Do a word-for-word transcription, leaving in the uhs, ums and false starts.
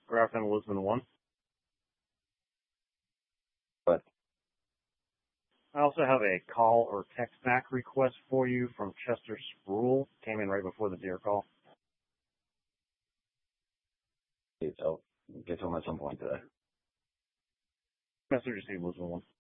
Grafton Lisbon one. But I also have a call or text back request for you from Chester Sproul. Came in right before the deer call. I'll get to him at some point today. Message received, Lisbon one.